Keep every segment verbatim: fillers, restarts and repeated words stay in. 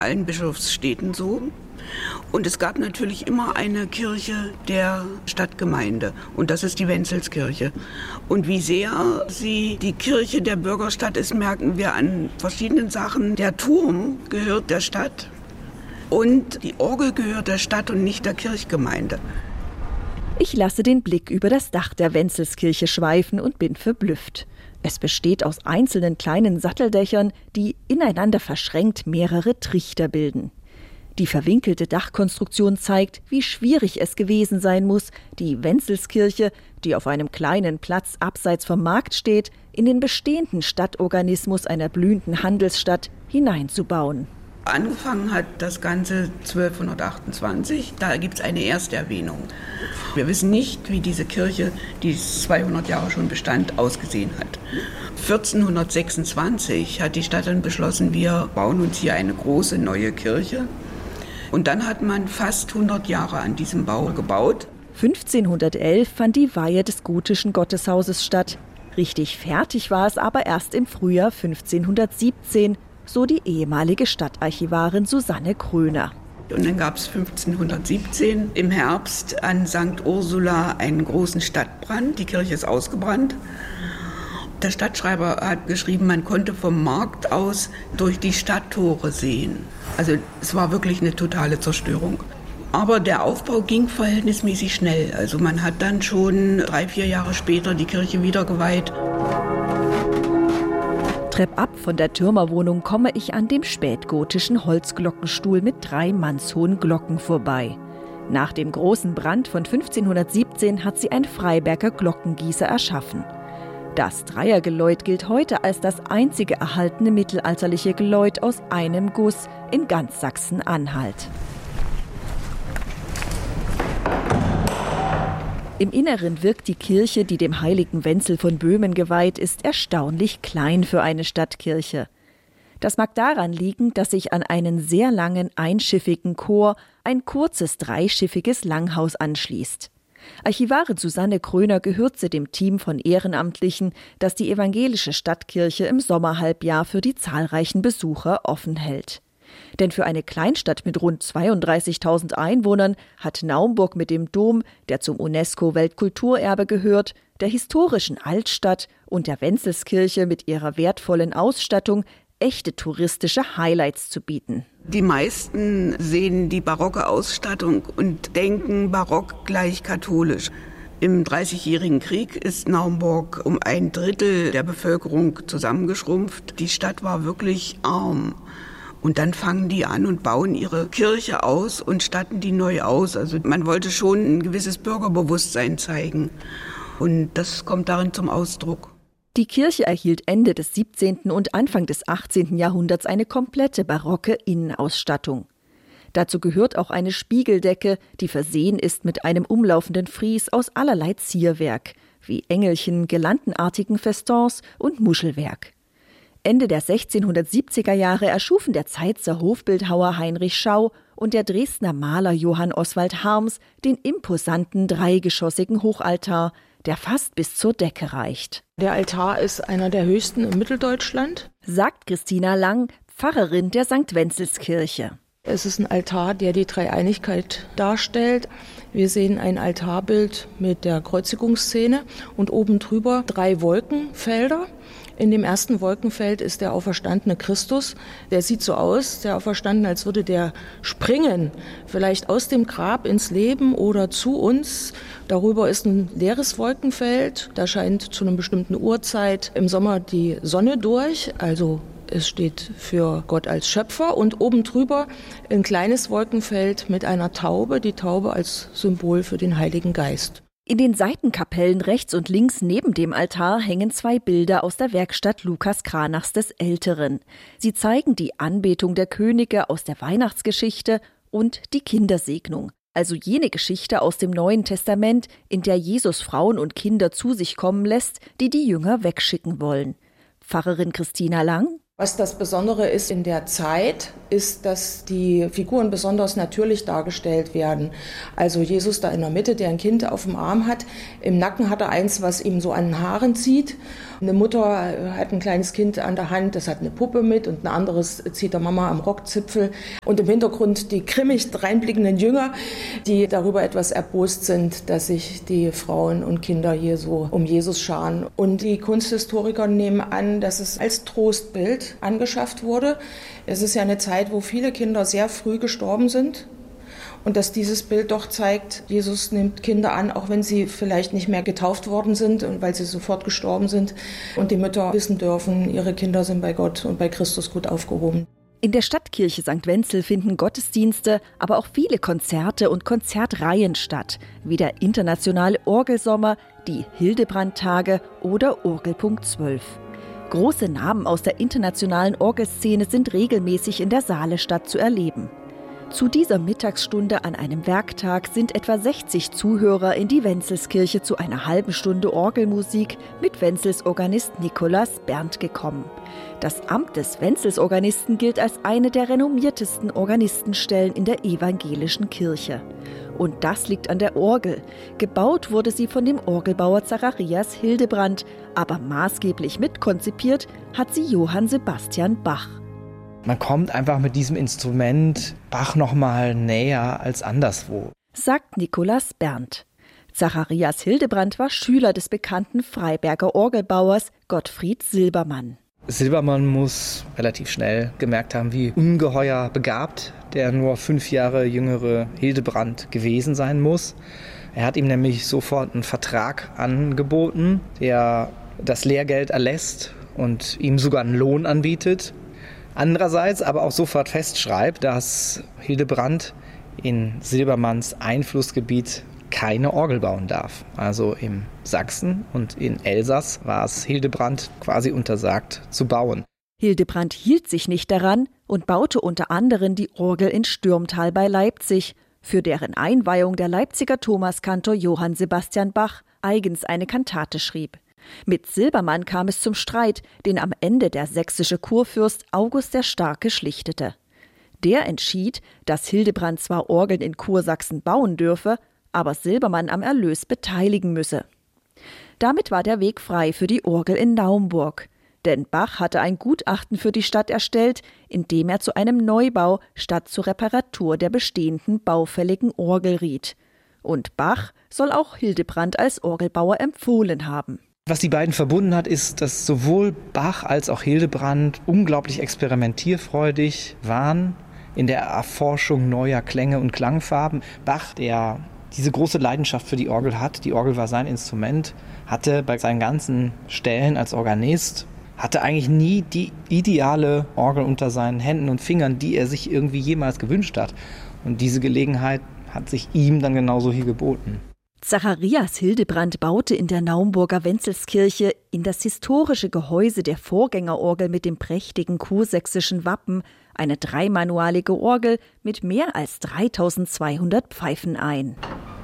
allen Bischofsstädten so. Und es gab natürlich immer eine Kirche der Stadtgemeinde. Und das ist die Wenzelskirche. Und wie sehr sie die Kirche der Bürgerstadt ist, merken wir an verschiedenen Sachen. Der Turm gehört der Stadt und die Orgel gehört der Stadt und nicht der Kirchgemeinde. Ich lasse den Blick über das Dach der Wenzelskirche schweifen und bin verblüfft. Es besteht aus einzelnen kleinen Satteldächern, die ineinander verschränkt mehrere Trichter bilden. Die verwinkelte Dachkonstruktion zeigt, wie schwierig es gewesen sein muss, die Wenzelskirche, die auf einem kleinen Platz abseits vom Markt steht, in den bestehenden Stadtorganismus einer blühenden Handelsstadt hineinzubauen. Angefangen hat das Ganze zwölfhundertachtundzwanzig, da gibt es eine Ersterwähnung. Wir wissen nicht, wie diese Kirche, die zweihundert Jahre schon bestand, ausgesehen hat. vierzehnhundertsechsundzwanzig hat die Stadt dann beschlossen, wir bauen uns hier eine große neue Kirche. Und dann hat man fast hundert Jahre an diesem Bau gebaut. fünfzehnhundertelf fand die Weihe des gotischen Gotteshauses statt. Richtig fertig war es aber erst im Frühjahr fünfzehnhundertsiebzehn, so die ehemalige Stadtarchivarin Susanne Kröner. Und dann gab es fünfzehnhundertsiebzehn im Herbst an Sankt Ursula einen großen Stadtbrand. Die Kirche ist ausgebrannt. Der Stadtschreiber hat geschrieben, man konnte vom Markt aus durch die Stadttore sehen. Also es war wirklich eine totale Zerstörung. Aber der Aufbau ging verhältnismäßig schnell. Also man hat dann schon drei, vier Jahre später die Kirche wieder geweiht. Treppab von der Türmerwohnung komme ich an dem spätgotischen Holzglockenstuhl mit drei mannshohen Glocken vorbei. Nach dem großen Brand von fünfzehnhundertsiebzehn hat sie ein Freiberger Glockengießer erschaffen. Das Dreiergeläut gilt heute als das einzige erhaltene mittelalterliche Geläut aus einem Guss in ganz Sachsen-Anhalt. Im Inneren wirkt die Kirche, die dem heiligen Wenzel von Böhmen geweiht ist, erstaunlich klein für eine Stadtkirche. Das mag daran liegen, dass sich an einen sehr langen einschiffigen Chor ein kurzes dreischiffiges Langhaus anschließt. Archivarin Susanne Kröner gehört zu dem Team von Ehrenamtlichen, das die evangelische Stadtkirche im Sommerhalbjahr für die zahlreichen Besucher offen hält. Denn für eine Kleinstadt mit rund zweiunddreißigtausend Einwohnern hat Naumburg mit dem Dom, der zum UNESCO-Weltkulturerbe gehört, der historischen Altstadt und der Wenzelskirche mit ihrer wertvollen Ausstattung echte touristische Highlights zu bieten. Die meisten sehen die barocke Ausstattung und denken barock gleich katholisch. Im Dreißigjährigen Krieg ist Naumburg um ein Drittel der Bevölkerung zusammengeschrumpft. Die Stadt war wirklich arm. Und dann fangen die an und bauen ihre Kirche aus und statten die neu aus. Also man wollte schon ein gewisses Bürgerbewusstsein zeigen. Und das kommt darin zum Ausdruck. Die Kirche erhielt Ende des siebzehnten und Anfang des achtzehnten Jahrhunderts eine komplette barocke Innenausstattung. Dazu gehört auch eine Spiegeldecke, die versehen ist mit einem umlaufenden Fries aus allerlei Zierwerk, wie Engelchen, girlandenartigen Festons und Muschelwerk. Ende der sechzehnhundertsiebziger Jahre erschufen der Zeitzer Hofbildhauer Heinrich Schau und der Dresdner Maler Johann Oswald Harms den imposanten dreigeschossigen Hochaltar, der fast bis zur Decke reicht. Der Altar ist einer der höchsten in Mitteldeutschland, sagt Christina Lang, Pfarrerin der Sankt Wenzelskirche. Es ist ein Altar, der die Dreieinigkeit darstellt. Wir sehen ein Altarbild mit der Kreuzigungsszene und oben drüber drei Wolkenfelder. In dem ersten Wolkenfeld ist der auferstandene Christus. Der sieht so aus, der Auferstandene, als würde der springen, vielleicht aus dem Grab ins Leben oder zu uns. Darüber ist ein leeres Wolkenfeld. Da scheint zu einer bestimmten Uhrzeit im Sommer die Sonne durch, also es steht für Gott als Schöpfer, und oben drüber ein kleines Wolkenfeld mit einer Taube, die Taube als Symbol für den Heiligen Geist. In den Seitenkapellen rechts und links neben dem Altar hängen zwei Bilder aus der Werkstatt Lukas Cranachs des Älteren. Sie zeigen die Anbetung der Könige aus der Weihnachtsgeschichte und die Kindersegnung, also jene Geschichte aus dem Neuen Testament, in der Jesus Frauen und Kinder zu sich kommen lässt, die die Jünger wegschicken wollen. Pfarrerin Christina Lang: Was das Besondere ist in der Zeit, ist, dass die Figuren besonders natürlich dargestellt werden. Also Jesus da in der Mitte, der ein Kind auf dem Arm hat. Im Nacken hat er eins, was ihm so an den Haaren zieht. Eine Mutter hat ein kleines Kind an der Hand, das hat eine Puppe mit, und ein anderes zieht der Mama am Rockzipfel. Und im Hintergrund die grimmig reinblickenden Jünger, die darüber etwas erbost sind, dass sich die Frauen und Kinder hier so um Jesus scharen. Und die Kunsthistoriker nehmen an, dass es als Trostbild angeschafft wurde. Es ist ja eine Zeit, wo viele Kinder sehr früh gestorben sind. Und dass dieses Bild doch zeigt, Jesus nimmt Kinder an, auch wenn sie vielleicht nicht mehr getauft worden sind und weil sie sofort gestorben sind. Und die Mütter wissen dürfen, ihre Kinder sind bei Gott und bei Christus gut aufgehoben. In der Stadtkirche Sankt Wenzel finden Gottesdienste, aber auch viele Konzerte und Konzertreihen statt, wie der internationale Orgelsommer, die Hildebrandtage oder Orgelpunkt zwölf. Große Namen aus der internationalen Orgelszene sind regelmäßig in der Saalestadt zu erleben. Zu dieser Mittagsstunde an einem Werktag sind etwa sechzig Zuhörer in die Wenzelskirche zu einer halben Stunde Orgelmusik mit Wenzels Organist Nikolaus Berndt gekommen. Das Amt des Wenzelsorganisten gilt als eine der renommiertesten Organistenstellen in der evangelischen Kirche. Und das liegt an der Orgel. Gebaut wurde sie von dem Orgelbauer Zacharias Hildebrand, aber maßgeblich mitkonzipiert hat sie Johann Sebastian Bach. Man kommt einfach mit diesem Instrument Bach noch mal näher als anderswo, sagt Nikolaus Berndt. Zacharias Hildebrand war Schüler des bekannten Freiberger Orgelbauers Gottfried Silbermann. Silbermann muss relativ schnell gemerkt haben, wie ungeheuer begabt der nur fünf Jahre jüngere Hildebrand gewesen sein muss. Er hat ihm nämlich sofort einen Vertrag angeboten, der das Lehrgeld erlässt und ihm sogar einen Lohn anbietet. Andererseits aber auch sofort festschreibt, dass Hildebrand in Silbermanns Einflussgebiet keine Orgel bauen darf. Also in Sachsen und in Elsass war es Hildebrand quasi untersagt zu bauen. Hildebrand hielt sich nicht daran und baute unter anderem die Orgel in Stürmtal bei Leipzig, für deren Einweihung der Leipziger Thomaskantor Johann Sebastian Bach eigens eine Kantate schrieb. Mit Silbermann kam es zum Streit, den am Ende der sächsische Kurfürst August der Starke schlichtete. Der entschied, dass Hildebrand zwar Orgeln in Kursachsen bauen dürfe, aber Silbermann am Erlös beteiligen müsse. Damit war der Weg frei für die Orgel in Naumburg. Denn Bach hatte ein Gutachten für die Stadt erstellt, in dem er zu einem Neubau statt zur Reparatur der bestehenden baufälligen Orgel riet. Und Bach soll auch Hildebrand als Orgelbauer empfohlen haben. Was die beiden verbunden hat, ist, dass sowohl Bach als auch Hildebrand unglaublich experimentierfreudig waren in der Erforschung neuer Klänge und Klangfarben. Bach, der diese große Leidenschaft für die Orgel hat, die Orgel war sein Instrument, hatte bei seinen ganzen Stellen als Organist, hatte eigentlich nie die ideale Orgel unter seinen Händen und Fingern, die er sich irgendwie jemals gewünscht hat. Und diese Gelegenheit hat sich ihm dann genauso hier geboten. Zacharias Hildebrand baute in der Naumburger Wenzelskirche in das historische Gehäuse der Vorgängerorgel mit dem prächtigen kursächsischen Wappen eine dreimanualige Orgel mit mehr als dreitausendzweihundert Pfeifen ein.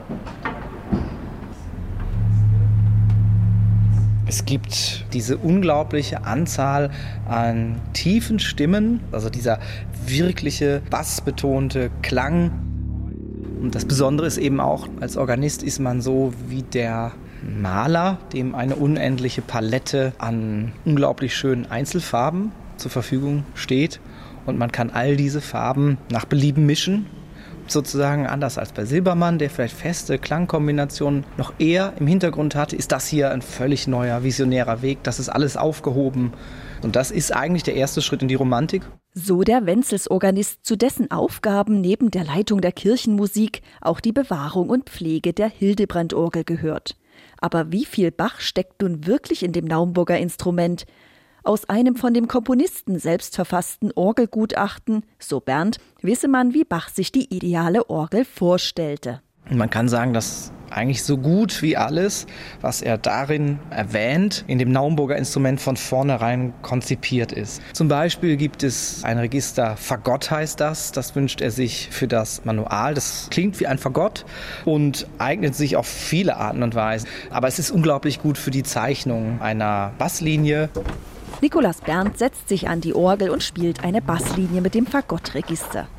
Es gibt diese unglaubliche Anzahl an tiefen Stimmen, also dieser wirkliche bassbetonte Klang. Und das Besondere ist eben auch, als Organist ist man so wie der Maler, dem eine unendliche Palette an unglaublich schönen Einzelfarben zur Verfügung steht. Und man kann all diese Farben nach Belieben mischen. Sozusagen anders als bei Silbermann, der vielleicht feste Klangkombinationen noch eher im Hintergrund hatte, ist das hier ein völlig neuer, visionärer Weg. Das ist alles aufgehoben. Und das ist eigentlich der erste Schritt in die Romantik. So der Wenzelsorganist, zu dessen Aufgaben neben der Leitung der Kirchenmusik auch die Bewahrung und Pflege der Hildebrandorgel gehört. Aber wie viel Bach steckt nun wirklich in dem Naumburger Instrument? Aus einem von dem Komponisten selbst verfassten Orgelgutachten, so Berndt, wisse man, wie Bach sich die ideale Orgel vorstellte. Man kann sagen, dass eigentlich so gut wie alles, was er darin erwähnt, in dem Naumburger Instrument von vornherein konzipiert ist. Zum Beispiel gibt es ein Register, Fagott heißt das, das wünscht er sich für das Manual. Das klingt wie ein Fagott und eignet sich auf viele Arten und Weisen. Aber es ist unglaublich gut für die Zeichnung einer Basslinie. Nikolaus Berndt setzt sich an die Orgel und spielt eine Basslinie mit dem Fagottregister.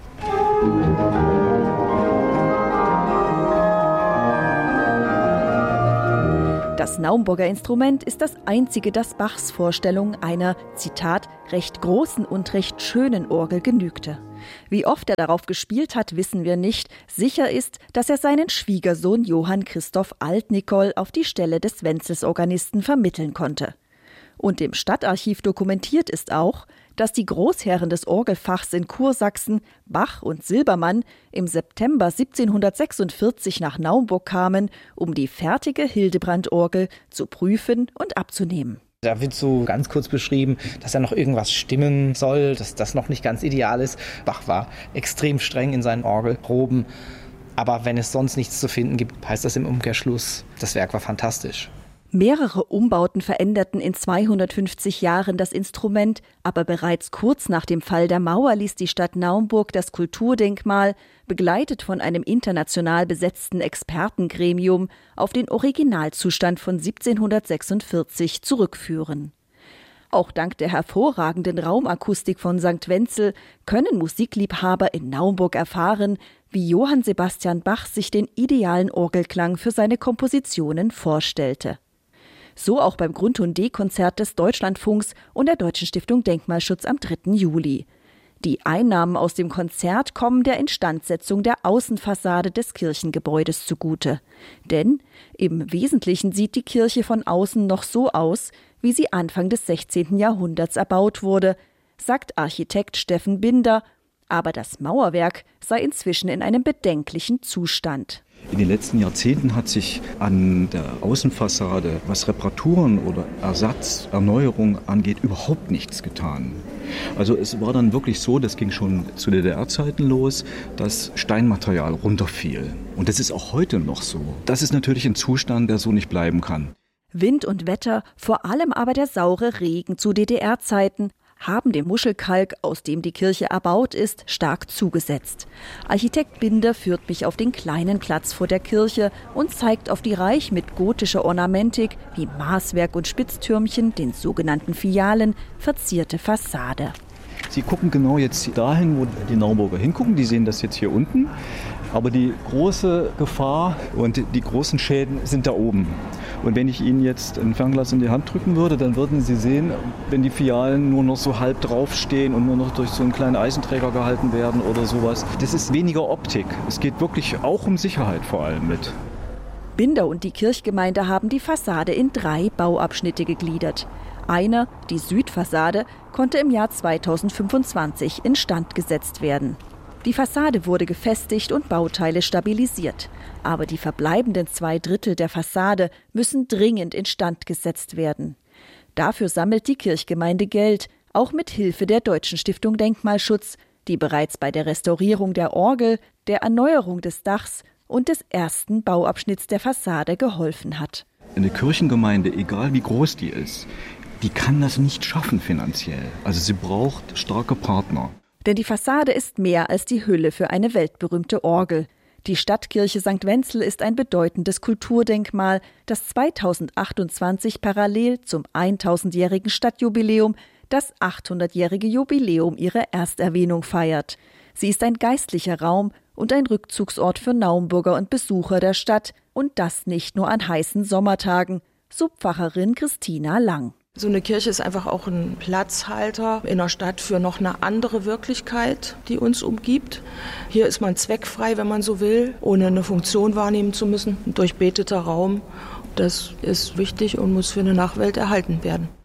Das Naumburger Instrument ist das einzige, das Bachs Vorstellung einer, Zitat, recht großen und recht schönen Orgel genügte. Wie oft er darauf gespielt hat, wissen wir nicht. Sicher ist, dass er seinen Schwiegersohn Johann Christoph Altnicol auf die Stelle des Wenzelsorganisten vermitteln konnte. Und im Stadtarchiv dokumentiert ist auch, dass die Großherren des Orgelfachs in Kursachsen, Bach und Silbermann, im September siebzehnhundertsechsundvierzig nach Naumburg kamen, um die fertige Hildebrand-Orgel zu prüfen und abzunehmen. Da wird so ganz kurz beschrieben, dass da noch irgendwas stimmen soll, dass das noch nicht ganz ideal ist. Bach war extrem streng in seinen Orgelproben. Aber wenn es sonst nichts zu finden gibt, heißt das im Umkehrschluss, das Werk war fantastisch. Mehrere Umbauten veränderten in zweihundertfünfzig Jahren das Instrument, aber bereits kurz nach dem Fall der Mauer ließ die Stadt Naumburg das Kulturdenkmal, begleitet von einem international besetzten Expertengremium, auf den Originalzustand von siebzehnhundertsechsundvierzig zurückführen. Auch dank der hervorragenden Raumakustik von Sankt Wenzel können Musikliebhaber in Naumburg erfahren, wie Johann Sebastian Bach sich den idealen Orgelklang für seine Kompositionen vorstellte. So auch beim Grund- D-Konzert des Deutschlandfunks und der Deutschen Stiftung Denkmalschutz am dritten Juli. Die Einnahmen aus dem Konzert kommen der Instandsetzung der Außenfassade des Kirchengebäudes zugute. Denn im Wesentlichen sieht die Kirche von außen noch so aus, wie sie Anfang des sechzehnten Jahrhunderts erbaut wurde, sagt Architekt Steffen Binder, aber das Mauerwerk sei inzwischen in einem bedenklichen Zustand. In den letzten Jahrzehnten hat sich an der Außenfassade, was Reparaturen oder Ersatz, Erneuerung angeht, überhaupt nichts getan. Also es war dann wirklich so, das ging schon zu D D R-Zeiten los, dass Steinmaterial runterfiel. Und das ist auch heute noch so. Das ist natürlich ein Zustand, der so nicht bleiben kann. Wind und Wetter, vor allem aber der saure Regen zu D D R-Zeiten, haben dem Muschelkalk, aus dem die Kirche erbaut ist, stark zugesetzt. Architekt Binder führt mich auf den kleinen Platz vor der Kirche und zeigt auf die reich mit gotischer Ornamentik wie Maßwerk und Spitztürmchen, den sogenannten Fialen, verzierte Fassade. Sie gucken genau jetzt dahin, wo die Naumburger hingucken. Die sehen das jetzt hier unten. Aber die große Gefahr und die großen Schäden sind da oben. Und wenn ich Ihnen jetzt ein Fernglas in die Hand drücken würde, dann würden Sie sehen, wenn die Fialen nur noch so halb draufstehen und nur noch durch so einen kleinen Eisenträger gehalten werden oder sowas. Das ist weniger Optik. Es geht wirklich auch um Sicherheit vor allem mit. Binder und die Kirchgemeinde haben die Fassade in drei Bauabschnitte gegliedert. Einer, die Südfassade, konnte im Jahr zweitausendfünfundzwanzig instand gesetzt werden. Die Fassade wurde gefestigt und Bauteile stabilisiert. Aber die verbleibenden zwei Drittel der Fassade müssen dringend instand gesetzt werden. Dafür sammelt die Kirchgemeinde Geld, auch mit Hilfe der Deutschen Stiftung Denkmalschutz, die bereits bei der Restaurierung der Orgel, der Erneuerung des Dachs und des ersten Bauabschnitts der Fassade geholfen hat. Eine Kirchengemeinde, egal wie groß die ist, die kann das nicht schaffen finanziell. Also sie braucht starke Partner. Denn die Fassade ist mehr als die Hülle für eine weltberühmte Orgel. Die Stadtkirche Sankt Wenzel ist ein bedeutendes Kulturdenkmal, das zweitausendachtundzwanzig parallel zum tausendjährigen Stadtjubiläum das achthundertjährige Jubiläum ihrer Ersterwähnung feiert. Sie ist ein geistlicher Raum und ein Rückzugsort für Naumburger und Besucher der Stadt, und das nicht nur an heißen Sommertagen, so Pfarrerin Christina Lang. So eine Kirche ist einfach auch ein Platzhalter in der Stadt für noch eine andere Wirklichkeit, die uns umgibt. Hier ist man zweckfrei, wenn man so will, ohne eine Funktion wahrnehmen zu müssen. Ein durchbeteter Raum, das ist wichtig und muss für eine Nachwelt erhalten werden.